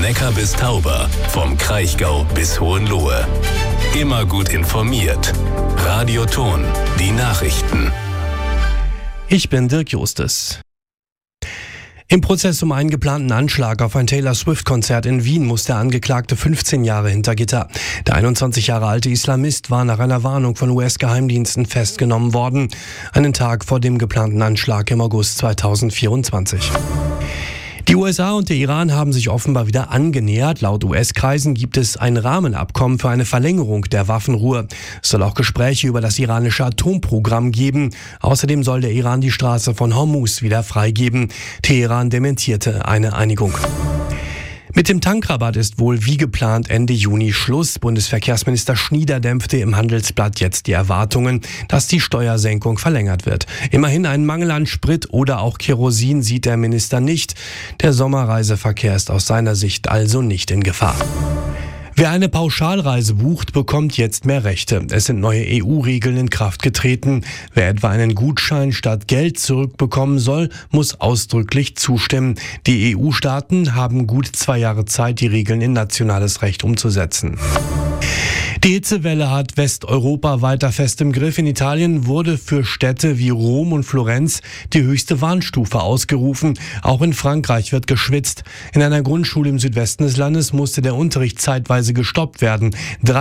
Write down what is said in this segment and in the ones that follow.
Neckar bis Tauber, vom Kraichgau bis Hohenlohe. Immer gut informiert. Radio Thon, die Nachrichten. Ich bin Dirk Justus. Im Prozess um einen geplanten Anschlag auf ein Taylor Swift-Konzert in Wien muss der Angeklagte 15 Jahre hinter Gitter. Der 21 Jahre alte Islamist war nach einer Warnung von US-Geheimdiensten festgenommen worden, einen Tag vor dem geplanten Anschlag im August 2024. Die USA und der Iran haben sich offenbar wieder angenähert. Laut US-Kreisen gibt es ein Rahmenabkommen für eine Verlängerung der Waffenruhe. Es soll auch Gespräche über das iranische Atomprogramm geben. Außerdem soll der Iran die Straße von Hormuz wieder freigeben. Teheran dementierte eine Einigung. Mit dem Tankrabatt ist wohl wie geplant Ende Juni Schluss. Bundesverkehrsminister Schnieder dämpfte im Handelsblatt jetzt die Erwartungen, dass die Steuersenkung verlängert wird. Immerhin einen Mangel an Sprit oder auch Kerosin sieht der Minister nicht. Der Sommerreiseverkehr ist aus seiner Sicht also nicht in Gefahr. Wer eine Pauschalreise bucht, bekommt jetzt mehr Rechte. Es sind neue EU-Regeln in Kraft getreten. Wer etwa einen Gutschein statt Geld zurückbekommen soll, muss ausdrücklich zustimmen. Die EU-Staaten haben gut 2 Jahre Zeit, die Regeln in nationales Recht umzusetzen. Die Hitzewelle hat Westeuropa weiter fest im Griff. In Italien wurde für Städte wie Rom und Florenz die höchste Warnstufe ausgerufen. Auch in Frankreich wird geschwitzt. In einer Grundschule im Südwesten des Landes musste der Unterricht zeitweise gestoppt werden.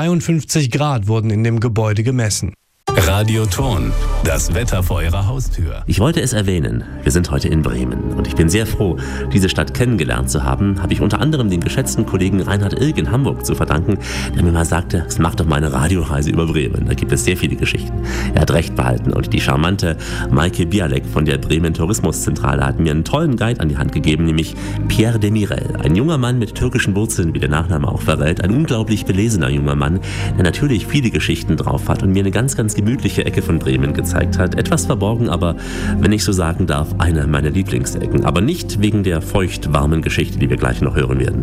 53 Grad wurden in dem Gebäude gemessen. Radio Thon, das Wetter vor Ihrer Haustür. Ich wollte es erwähnen, wir sind heute in Bremen und ich bin sehr froh, diese Stadt kennengelernt zu haben. Habe ich unter anderem dem geschätzten Kollegen Reinhard Ilg in Hamburg zu verdanken, der mir mal sagte, es macht doch mal eine Radioreise über Bremen. Da gibt es sehr viele Geschichten. Er hat recht behalten und die charmante Maike Bialek von der Bremen Tourismuszentrale hat mir einen tollen Guide an die Hand gegeben, nämlich Pierre Demirel. Ein junger Mann mit türkischen Wurzeln, wie der Nachname auch verrät. Ein unglaublich belesener junger Mann, der natürlich viele Geschichten drauf hat und mir eine ganz gemütliche Ecke von Bremen gezeigt hat. Etwas verborgen, aber, wenn ich so sagen darf, eine meiner Lieblingsecken. Aber nicht wegen der feucht-warmen Geschichte, die wir gleich noch hören werden.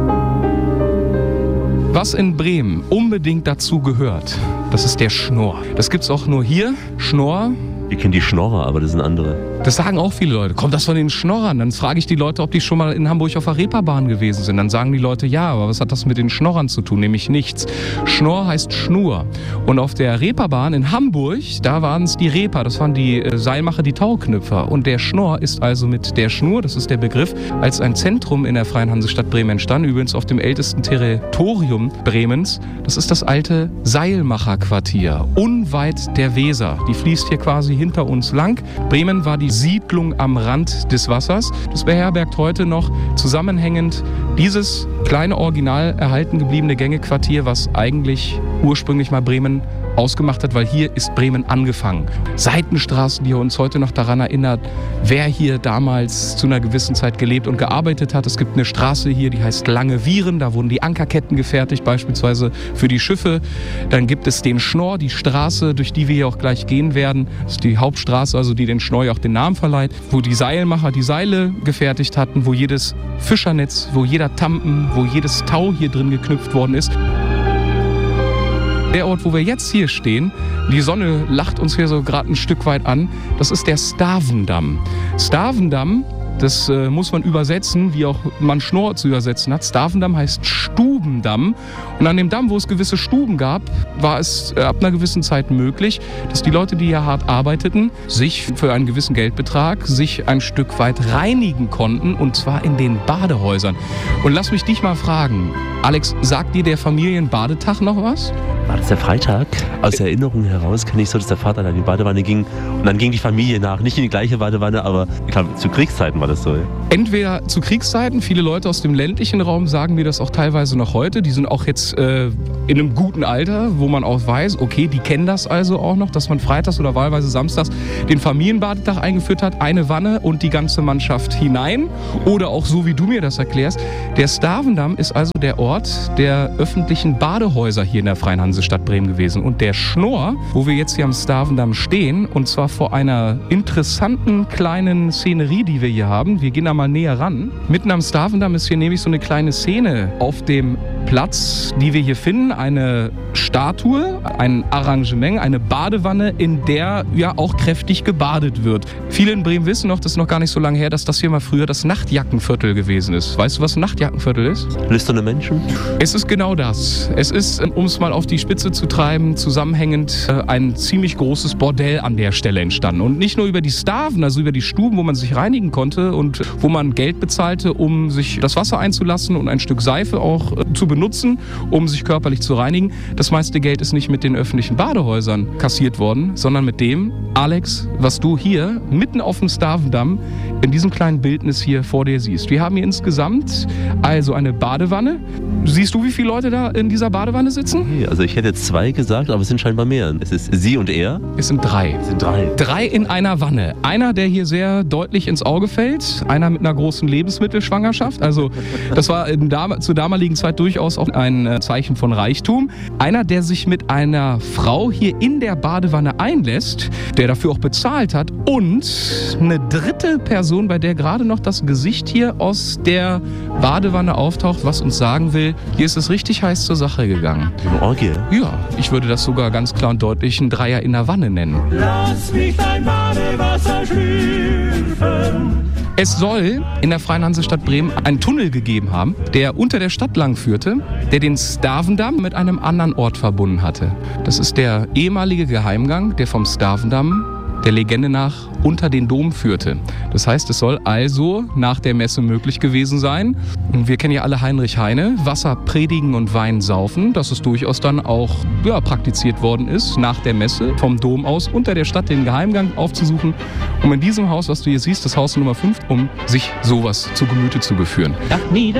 Was in Bremen unbedingt dazu gehört, das ist der Schnorr. Das gibt's auch nur hier. Schnorr. Wir kennen die Schnorrer, aber das sind andere. Das sagen auch viele Leute. Kommt das von den Schnorrern? Dann frage ich die Leute, ob die schon mal in Hamburg auf der Reeperbahn gewesen sind. Dann sagen die Leute, ja, aber was hat das mit den Schnorrern zu tun? Nämlich nichts. Schnorr heißt Schnur. Und auf der Reeperbahn in Hamburg, da waren es die Reeper. Das waren die Seilmacher, die Tauknüpfer. Und der Schnorr ist also mit der Schnur, das ist der Begriff, als ein Zentrum in der Freien Hansestadt Bremen entstanden. Übrigens auf dem ältesten Territorium Bremens. Das ist das alte Seilmacherquartier, unweit der Weser. Die fließt hier quasi hinter uns lang. Bremen war die Siedlung am Rand des Wassers. Das beherbergt heute noch zusammenhängend dieses kleine original erhalten gebliebene Gängequartier, was eigentlich ursprünglich mal Bremen ausgemacht hat, weil hier ist Bremen angefangen. Seitenstraßen, die uns heute noch daran erinnert, wer hier damals zu einer gewissen Zeit gelebt und gearbeitet hat. Es gibt eine Straße hier, die heißt Lange Vieren, da wurden die Ankerketten gefertigt, beispielsweise für die Schiffe. Dann gibt es den Schnorr, die Straße, durch die wir hier auch gleich gehen werden. Das ist die Hauptstraße, also die den Schnorr auch den Namen verleiht, wo die Seilmacher die Seile gefertigt hatten, wo jedes Fischernetz, wo jeder Tampen, wo jedes Tau hier drin geknüpft worden ist. Der Ort, wo wir jetzt hier stehen, die Sonne lacht uns hier so gerade ein Stück weit an, das ist der Stavendamm. Stavendamm, das muss man übersetzen, wie auch man Schnorr zu übersetzen hat. Stavendamm heißt Stubendamm. Und an dem Damm, wo es gewisse Stuben gab, war es ab einer gewissen Zeit möglich, dass die Leute, die hier hart arbeiteten, sich für einen gewissen Geldbetrag sich ein Stück weit reinigen konnten, und zwar in den Badehäusern. Und lass mich dich mal fragen, Alex, sagt dir der Familienbadetag noch was? War das der Freitag? Aus der Erinnerung heraus kenne ich so, dass der Vater dann in die Badewanne ging und dann ging die Familie nach. Nicht in die gleiche Badewanne, aber ich glaube, zu Kriegszeiten war das so. Ja? Entweder zu Kriegszeiten, viele Leute aus dem ländlichen Raum sagen mir das auch teilweise noch heute. Die sind auch jetzt in einem guten Alter, wo man auch weiß, okay, die kennen das also auch noch, dass man freitags oder wahlweise samstags den Familienbadetag eingeführt hat, eine Wanne und die ganze Mannschaft hinein. Oder auch so, wie du mir das erklärst. Der Stavendamm ist also der Ort der öffentlichen Badehäuser hier in der Freien Hansestadt Bremen gewesen. Und der Schnorr, wo wir jetzt hier am Stavendamm stehen, und zwar vor einer interessanten kleinen Szenerie, die wir hier haben. Wir gehen da mal näher ran. Mitten am Stavendamm ist hier nämlich so eine kleine Szene auf dem Platz, die wir hier finden, eine Statue, ein Arrangement, eine Badewanne, in der ja auch kräftig gebadet wird. Viele in Bremen wissen noch, das ist noch gar nicht so lange her, dass das hier mal früher das Nachtjackenviertel gewesen ist. Weißt du, was ein Nachtjackenviertel ist? Lüsterne Menschen? Es ist genau das. Es ist, um es mal auf die Spitze zu treiben, zusammenhängend ein ziemlich großes Bordell an der Stelle entstanden. Und nicht nur über die Staven, also über die Stuben, wo man sich reinigen konnte und wo man Geld bezahlte, um sich das Wasser einzulassen und ein Stück Seife auch zu benutzen, um sich körperlich zu reinigen. Das meiste Geld ist nicht mit den öffentlichen Badehäusern kassiert worden, sondern mit dem, Alex, was du hier mitten auf dem Stavendamm in diesem kleinen Bildnis hier vor dir siehst. Wir haben hier insgesamt also eine Badewanne. Siehst du, wie viele Leute da in dieser Badewanne sitzen? Okay, also ich hätte jetzt 2 gesagt, aber es sind scheinbar mehr. Es ist sie und er. Es sind 3. Es sind 3. 3 in einer Wanne. Einer, der hier sehr deutlich ins Auge fällt. Einer mit einer großen Lebensmittelschwangerschaft. Also das war zur damaligen Zeit durchaus auch ein Zeichen von Reichtum. Einer, der sich mit einer Frau hier in der Badewanne einlässt, der dafür auch bezahlt hat. Und eine dritte Person, bei der gerade noch das Gesicht hier aus der Badewanne auftaucht, was uns sagen will, hier ist es richtig heiß zur Sache gegangen. Eine Orgie? Ja, ich würde das sogar ganz klar und deutlich einen Dreier in der Wanne nennen. Lass mich dein Badewasser schlürfen. Es soll in der Freien Hansestadt Bremen einen Tunnel gegeben haben, der unter der Stadt lang führte, der den Stavendamm mit einem anderen Ort verbunden hatte. Das ist der ehemalige Geheimgang, der vom Stavendamm der Legende nach unter den Dom führte. Das heißt, es soll also nach der Messe möglich gewesen sein. Wir kennen ja alle Heinrich Heine, Wasser predigen und Wein saufen, dass es durchaus dann auch praktiziert worden ist, nach der Messe vom Dom aus unter der Stadt den Geheimgang aufzusuchen, um in diesem Haus, was du hier siehst, das Haus Nummer 5, um sich sowas zu Gemüte zu geführen.